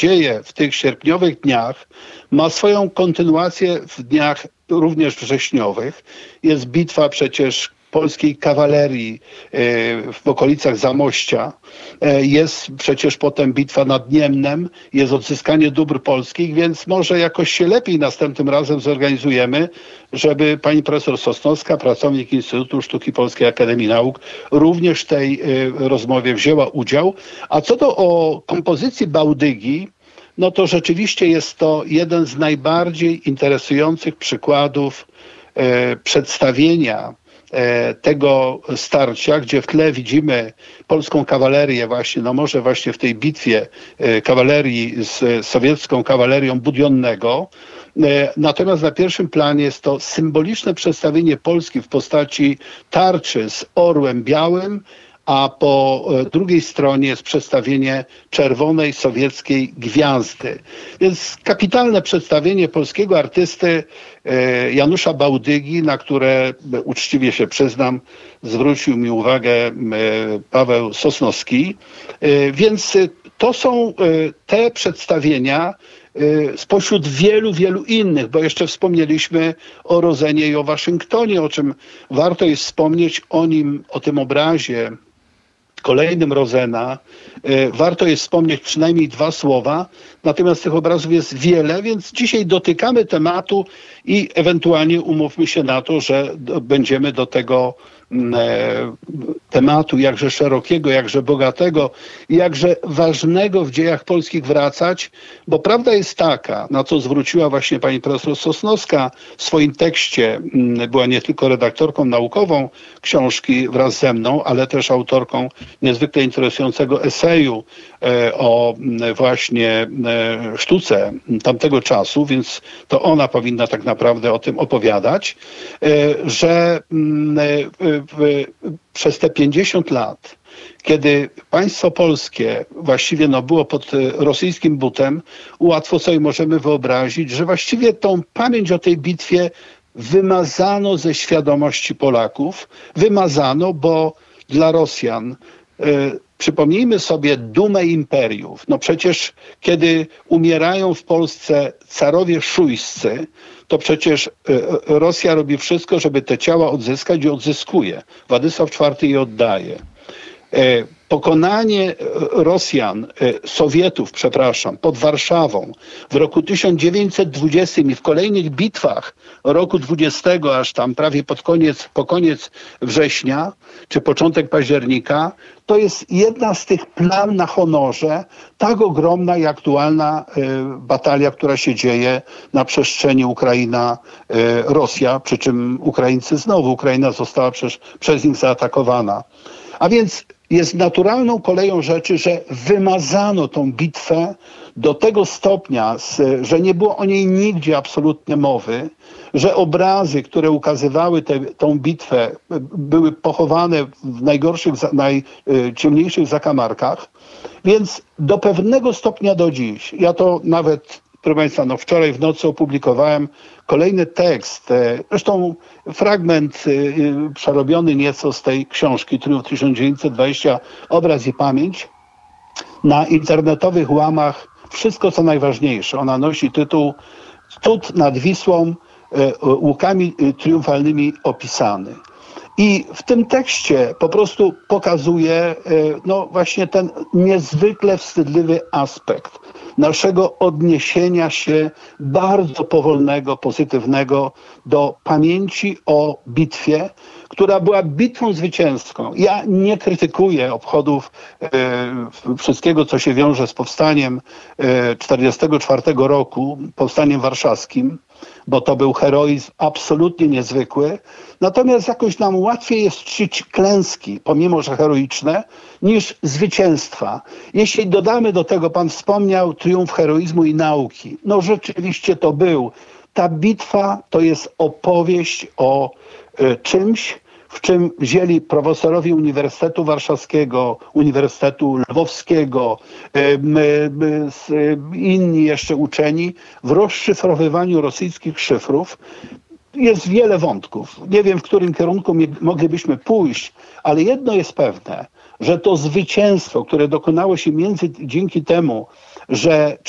dzieje w tych sierpniowych dniach, ma swoją kontynuację w dniach również wrześniowych. Jest bitwa przecież polskiej kawalerii w okolicach Zamościa. Jest przecież potem bitwa nad Niemnem, jest odzyskanie dóbr polskich, więc może jakoś się lepiej następnym razem zorganizujemy, żeby pani profesor Sosnowska, pracownik Instytutu Sztuki Polskiej Akademii Nauk, również w tej rozmowie wzięła udział. A co do kompozycji Bałdygi, no to rzeczywiście jest to jeden z najbardziej interesujących przykładów przedstawienia tego starcia, gdzie w tle widzimy polską kawalerię właśnie, no może właśnie w tej bitwie kawalerii z sowiecką kawalerią Budionnego. Natomiast na pierwszym planie jest to symboliczne przedstawienie Polski w postaci tarczy z orłem białym, a po drugiej stronie jest przedstawienie czerwonej sowieckiej gwiazdy. Więc kapitalne przedstawienie polskiego artysty Janusza Bałdygi, na które uczciwie się przyznam, zwrócił mi uwagę Paweł Sosnowski. Więc to są te przedstawienia spośród wielu, wielu innych, bo jeszcze wspomnieliśmy o Rozenie i o Waszyngtonie, o czym warto jest wspomnieć o tym obrazie kolejnym Rozena. Warto jest wspomnieć przynajmniej 2 słowa, natomiast tych obrazów jest wiele, więc dzisiaj dotykamy tematu i ewentualnie umówmy się na to, że będziemy do tego tematu jakże szerokiego, jakże bogatego i jakże ważnego w dziejach polskich wracać, bo prawda jest taka, na co zwróciła właśnie pani profesor Sosnowska w swoim tekście, była nie tylko redaktorką naukową książki wraz ze mną, ale też autorką niezwykle interesującego eseju o właśnie sztuce tamtego czasu, więc to ona powinna tak naprawdę o tym opowiadać, że przez te 50 lat, kiedy państwo polskie właściwie było pod rosyjskim butem, łatwo sobie możemy wyobrazić, że właściwie tą pamięć o tej bitwie wymazano ze świadomości Polaków. Wymazano, bo dla Rosjan przypomnijmy sobie dumę imperiów. No przecież kiedy umierają w Polsce carowie szujscy, to przecież Rosja robi wszystko, żeby te ciała odzyskać i odzyskuje. Władysław IV je oddaje. Pokonanie Rosjan, Sowietów, przepraszam, pod Warszawą w roku 1920 i w kolejnych bitwach roku 20, aż tam prawie po koniec września, czy początek października, to jest jedna z tych plam na honorze, tak ogromna i aktualna batalia, która się dzieje na przestrzeni Ukraina-Rosja, przy czym Ukraina została przez nich zaatakowana. A więc jest naturalną koleją rzeczy, że wymazano tą bitwę do tego stopnia, że nie było o niej nigdzie absolutnie mowy, że obrazy, które ukazywały tą bitwę, były pochowane w najciemniejszych zakamarkach. Więc do pewnego stopnia do dziś, ja to nawet, proszę Państwa, wczoraj w nocy opublikowałem kolejny tekst, zresztą fragment przerobiony nieco z tej książki Triumf 1920, Obraz i pamięć, na internetowych łamach Wszystko co najważniejsze. Ona nosi tytuł Cud nad Wisłą łukami triumfalnymi opisany. I w tym tekście po prostu pokazuje właśnie ten niezwykle wstydliwy aspekt naszego odniesienia się bardzo powolnego, pozytywnego do pamięci o bitwie, która była bitwą zwycięską. Ja nie krytykuję obchodów wszystkiego, co się wiąże z powstaniem 1944 roku, powstaniem warszawskim, bo to był heroizm absolutnie niezwykły. Natomiast jakoś nam łatwiej jest czcić klęski, pomimo że heroiczne, niż zwycięstwa. Jeśli dodamy do tego, pan wspomniał, triumf heroizmu i nauki. No rzeczywiście to był. Ta bitwa to jest opowieść o czymś, w czym wzięli profesorowie Uniwersytetu Warszawskiego, Uniwersytetu Lwowskiego, inni jeszcze uczeni w rozszyfrowywaniu rosyjskich szyfrów. Jest wiele wątków. Nie wiem, w którym kierunku moglibyśmy pójść, ale jedno jest pewne, że to zwycięstwo, które dokonało się dzięki temu, że